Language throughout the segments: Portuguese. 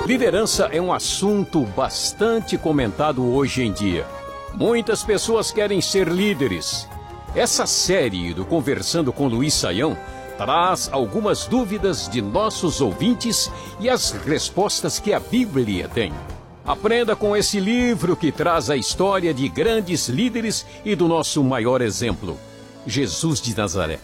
Liderança é um assunto bastante comentado hoje em dia. Muitas pessoas querem ser líderes. Essa série do Conversando com Luiz Saião traz algumas dúvidas de nossos ouvintes e as respostas que a Bíblia tem. Aprenda com esse livro que traz a história de grandes líderes e do nosso maior exemplo, Jesus de Nazaré.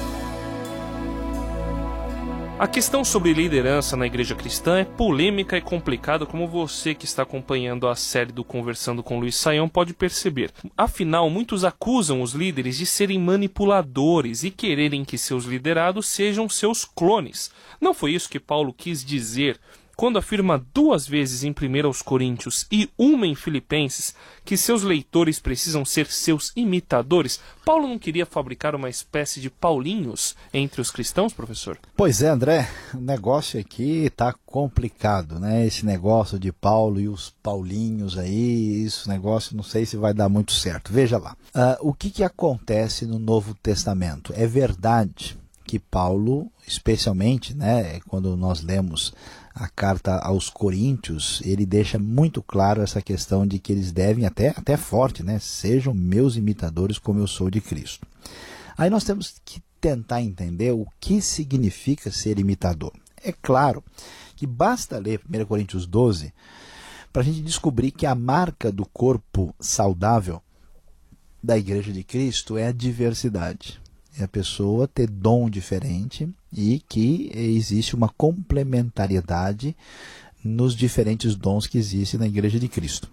A questão sobre liderança na igreja cristã é polêmica e complicada, como você que está acompanhando a série do Conversando com Luiz Saião pode perceber. Afinal, muitos acusam os líderes de serem manipuladores e quererem que seus liderados sejam seus clones. Não foi isso que Paulo quis dizer quando afirma 2 vezes em 1 Coríntios e 1 em Filipenses que seus leitores precisam ser seus imitadores? Paulo não queria fabricar uma espécie de Paulinhos entre os cristãos, professor? Pois é, André, o negócio aqui está complicado, né? Esse negócio de Paulo e os Paulinhos aí, esse negócio não sei se vai dar muito certo. Veja lá, o que acontece no Novo Testamento? É verdade que Paulo, especialmente, né, quando nós lemos a carta aos Coríntios, ele deixa muito claro essa questão de que eles devem, até forte, né, sejam meus imitadores como eu sou de Cristo. Aí nós temos que tentar entender o que significa ser imitador. É claro que basta ler 1 Coríntios 12 para a gente descobrir que a marca do corpo saudável da Igreja de Cristo é a diversidade. É a pessoa ter dom diferente e que existe uma complementariedade nos diferentes dons que existem na Igreja de Cristo.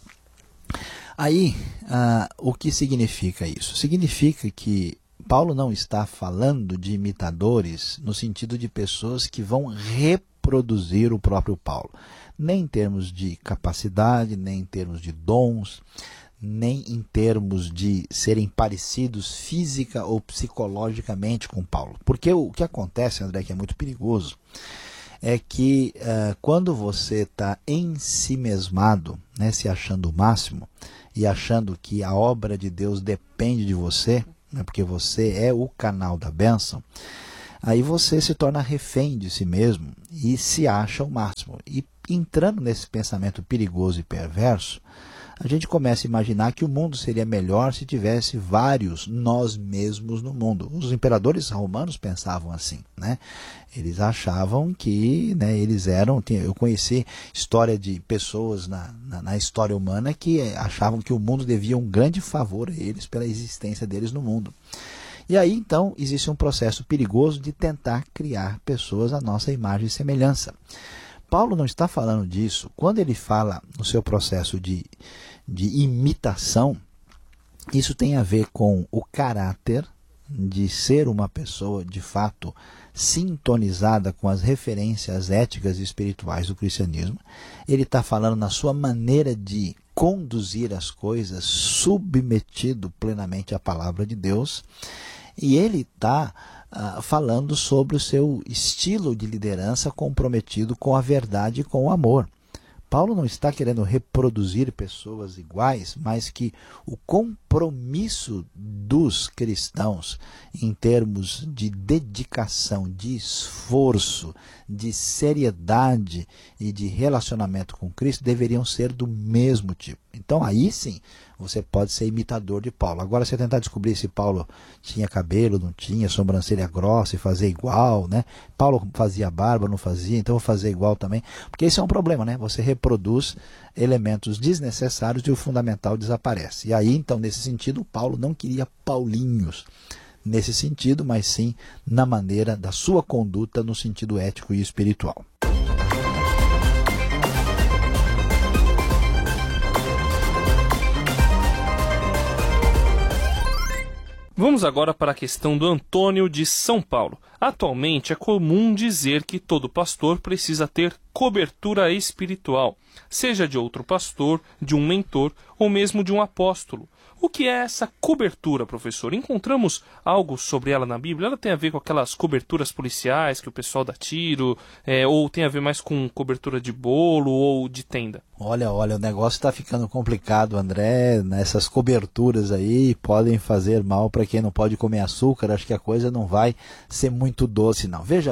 Aí, o que significa isso? Significa que Paulo não está falando de imitadores no sentido de pessoas que vão reproduzir o próprio Paulo. Nem em termos de capacidade, nem em termos de dons, nem em termos de serem parecidos física ou psicologicamente com Paulo. Porque o que acontece, André, que é muito perigoso, é que quando você está ensimesmado, né, se achando o máximo, e achando que a obra de Deus depende de você, né, porque você é o canal da bênção, aí você se torna refém de si mesmo e se acha o máximo. E entrando nesse pensamento perigoso e perverso, a gente começa a imaginar que o mundo seria melhor se tivesse vários nós mesmos no mundo. Os imperadores romanos pensavam assim, né? Eles achavam que, né, eles eram... Eu conheci história de pessoas na história humana que achavam que o mundo devia um grande favor a eles pela existência deles no mundo. E aí, então, existe um processo perigoso de tentar criar pessoas à nossa imagem e semelhança. Paulo não está falando disso. Quando ele fala no seu processo de imitação, isso tem a ver com o caráter de ser uma pessoa, de fato, sintonizada com as referências éticas e espirituais do cristianismo. Ele está falando na sua maneira de conduzir as coisas, submetido plenamente à palavra de Deus. E ele está falando sobre o seu estilo de liderança comprometido com a verdade e com o amor. Paulo não está querendo reproduzir pessoas iguais, mas que o compromisso dos cristãos em termos de dedicação, de esforço, de seriedade e de relacionamento com Cristo deveriam ser do mesmo tipo. Então aí sim você pode ser imitador de Paulo. Agora você tentar descobrir se Paulo tinha cabelo, não tinha, sobrancelha grossa e fazer igual, né? Paulo fazia barba, não fazia, então vou fazer igual também. Porque isso é um problema, né? Você reproduz elementos desnecessários e o fundamental desaparece. E aí, então, nesse sentido, Paulo não queria Paulinhos nesse sentido, mas sim na maneira da sua conduta no sentido ético e espiritual. Vamos agora para a questão do Antônio de São Paulo. Atualmente é comum dizer que todo pastor precisa ter cobertura espiritual, seja de outro pastor, de um mentor ou mesmo de um apóstolo. O que é essa cobertura, professor? Encontramos algo sobre ela na Bíblia? Ela tem a ver com aquelas coberturas policiais que o pessoal dá tiro, ou tem a ver mais com cobertura de bolo ou de tenda? Olha, o negócio está ficando complicado, André. Essas coberturas aí podem fazer mal para quem não pode comer açúcar. Acho que a coisa não vai ser muito doce, não. Veja bem,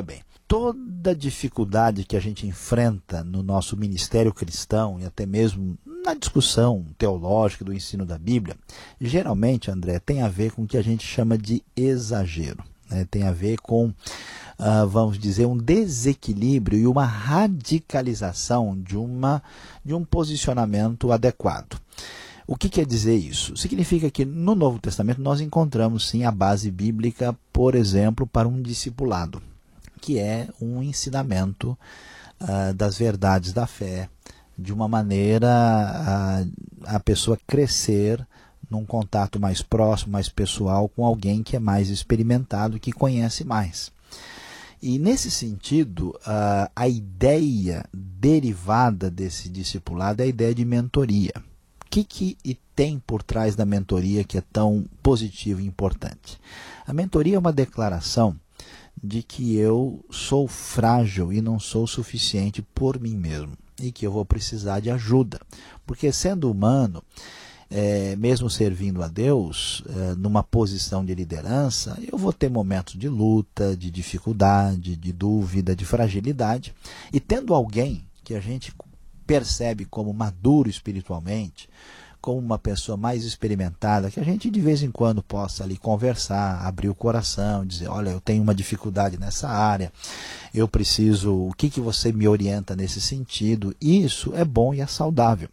toda dificuldade que a gente enfrenta no nosso ministério cristão e até mesmo na discussão teológica do ensino da Bíblia, geralmente, André, tem a ver com o que a gente chama de exagero, né? Tem a ver com, vamos dizer, um desequilíbrio e uma radicalização de um posicionamento adequado. O que quer dizer isso? Significa que no Novo Testamento nós encontramos sim a base bíblica, por exemplo, para um discipulado, que é um ensinamento das verdades da fé, de uma maneira a pessoa crescer num contato mais próximo, mais pessoal, com alguém que é mais experimentado, que conhece mais. E nesse sentido, a ideia derivada desse discipulado é a ideia de mentoria. O que tem por trás da mentoria que é tão positivo e importante? A mentoria é uma declaração de que eu sou frágil e não sou suficiente por mim mesmo, e que eu vou precisar de ajuda. Porque sendo humano, mesmo servindo a Deus, numa posição de liderança, eu vou ter momentos de luta, de dificuldade, de dúvida, de fragilidade. E tendo alguém que a gente percebe como maduro espiritualmente, como uma pessoa mais experimentada, que a gente de vez em quando possa ali conversar, abrir o coração, dizer, olha, eu tenho uma dificuldade nessa área, eu preciso, o que você me orienta nesse sentido? Isso é bom e é saudável.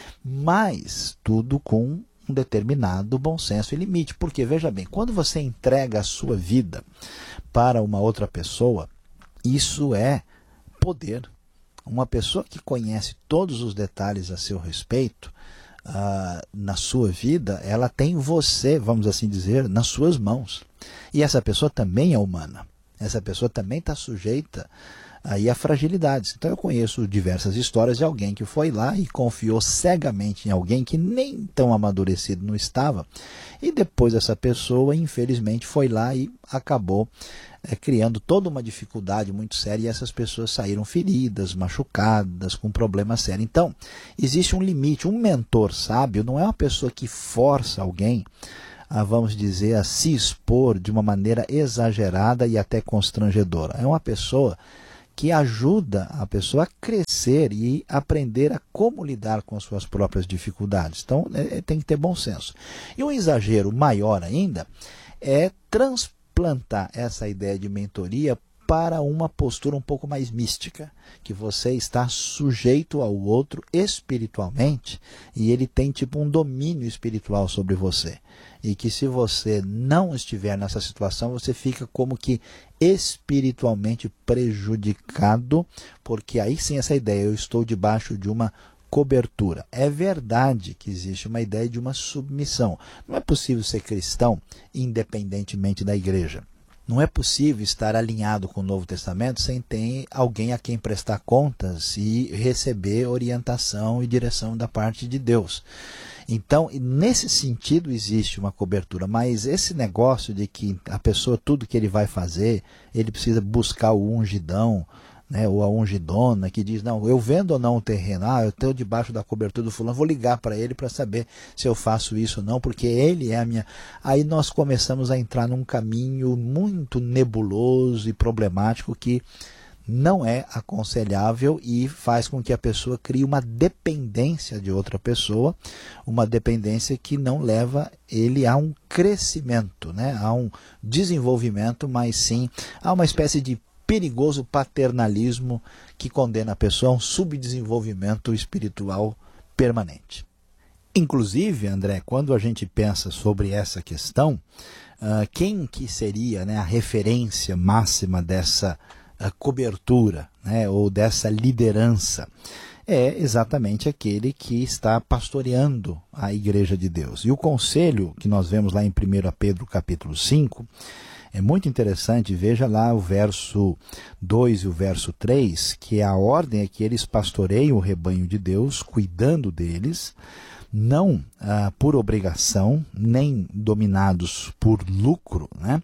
Mas tudo com um determinado bom senso e limite. Porque, veja bem, quando você entrega a sua vida para uma outra pessoa, isso é poder. Uma pessoa que conhece todos os detalhes a seu respeito, na sua vida, ela tem você, vamos assim dizer, nas suas mãos. E essa pessoa também é humana. Essa pessoa também está sujeita aí a fragilidades. Então eu conheço diversas histórias de alguém que foi lá e confiou cegamente em alguém que nem tão amadurecido não estava, e depois essa pessoa infelizmente foi lá e acabou criando toda uma dificuldade muito séria, e essas pessoas saíram feridas, machucadas, com problemas sérios. Então existe um limite. Um mentor sábio não é uma pessoa que força alguém vamos dizer, a se expor de uma maneira exagerada e até constrangedora. É uma pessoa que ajuda a pessoa a crescer e aprender a como lidar com as suas próprias dificuldades. Então, tem que ter bom senso. E um exagero maior ainda é transplantar essa ideia de mentoria para uma postura um pouco mais mística, que você está sujeito ao outro espiritualmente e ele tem tipo um domínio espiritual sobre você. E que se você não estiver nessa situação, você fica como que espiritualmente prejudicado, porque aí sim essa ideia, eu estou debaixo de uma cobertura. É verdade que existe uma ideia de uma submissão. Não é possível ser cristão independentemente da igreja. Não é possível estar alinhado com o Novo Testamento sem ter alguém a quem prestar contas e receber orientação e direção da parte de Deus. Então, nesse sentido existe uma cobertura, mas esse negócio de que a pessoa, tudo que ele vai fazer, ele precisa buscar o ungidão, né, ou a ungidona, que diz, não, eu vendo ou não o terreno, eu estou debaixo da cobertura do fulano, vou ligar para ele para saber se eu faço isso ou não, porque ele é a minha... Aí nós começamos a entrar num caminho muito nebuloso e problemático que não é aconselhável e faz com que a pessoa crie uma dependência de outra pessoa, uma dependência que não leva ele a um crescimento, né, a um desenvolvimento, mas sim a uma espécie de perigoso paternalismo que condena a pessoa a um subdesenvolvimento espiritual permanente. Inclusive, André, quando a gente pensa sobre essa questão, quem que seria, né, a referência máxima dessa cobertura, né, ou dessa liderança? É exatamente aquele que está pastoreando a Igreja de Deus. E o conselho que nós vemos lá em 1 Pedro capítulo 5, é muito interessante, veja lá o verso 2 e o verso 3, que a ordem é que eles pastoreiam o rebanho de Deus, cuidando deles, não por obrigação, nem dominados por lucro, né?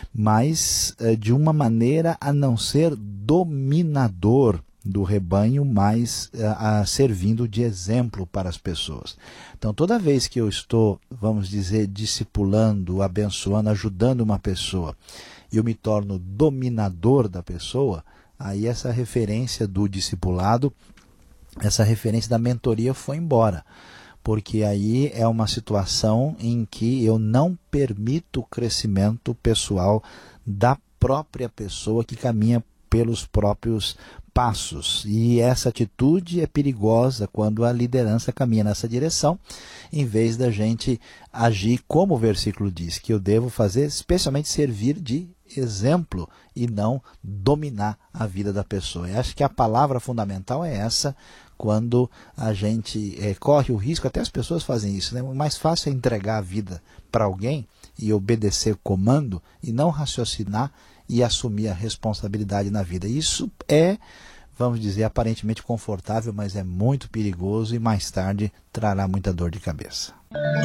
Mas de uma maneira a não ser dominador do rebanho, mas servindo de exemplo para as pessoas. Então, toda vez que eu estou, vamos dizer, discipulando, abençoando, ajudando uma pessoa, e eu me torno dominador da pessoa, aí essa referência do discipulado, essa referência da mentoria foi embora. Porque aí é uma situação em que eu não permito o crescimento pessoal da própria pessoa que caminha pelos próprios passos. E essa atitude é perigosa quando a liderança caminha nessa direção, em vez da gente agir como o versículo diz, que eu devo fazer, especialmente servir de exemplo e não dominar a vida da pessoa. Eu acho que a palavra fundamental é essa, quando a gente corre o risco, até as pessoas fazem isso, né? O mais fácil é entregar a vida para alguém e obedecer o comando e não raciocinar e assumir a responsabilidade na vida. Isso é, vamos dizer, aparentemente confortável, mas é muito perigoso e mais tarde trará muita dor de cabeça.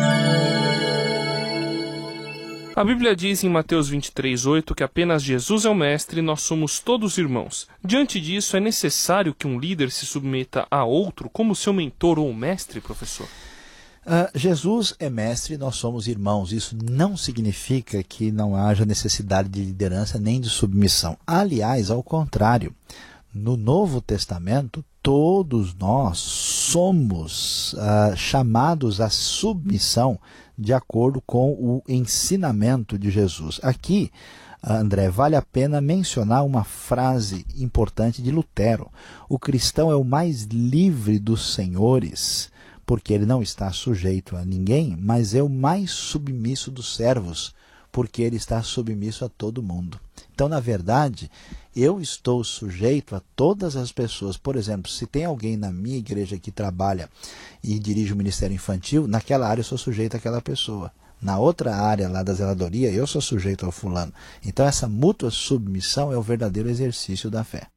A Bíblia diz em Mateus 23:8 que apenas Jesus é o mestre e nós somos todos irmãos. Diante disso, é necessário que um líder se submeta a outro como seu mentor ou mestre, professor? Jesus é mestre e nós somos irmãos. Isso não significa que não haja necessidade de liderança nem de submissão. Aliás, ao contrário, no Novo Testamento, todos nós somos chamados à submissão de acordo com o ensinamento de Jesus. Aqui, André, vale a pena mencionar uma frase importante de Lutero. O cristão é o mais livre dos senhores, porque ele não está sujeito a ninguém, mas é o mais submisso dos servos, porque ele está submisso a todo mundo. Então, na verdade, eu estou sujeito a todas as pessoas. Por exemplo, se tem alguém na minha igreja que trabalha e dirige o ministério infantil, naquela área eu sou sujeito àquela pessoa. Na outra área lá da zeladoria, eu sou sujeito ao fulano. Então, essa mútua submissão é o verdadeiro exercício da fé.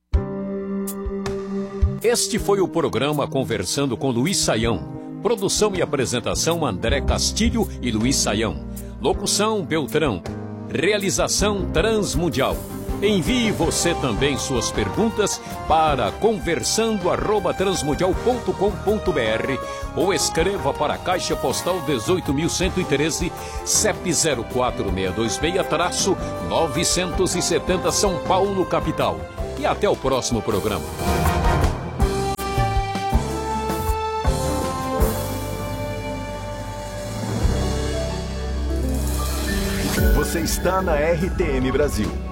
Este foi o programa Conversando com Luiz Saião. Produção e apresentação André Castilho e Luiz Saião. Locução Beltrão. Realização Transmundial. Envie você também suas perguntas para conversando@transmundial.com.br ou escreva para a Caixa Postal 18.113, CEP 04626-970 São Paulo, capital. E até o próximo programa. Você está na RTM Brasil.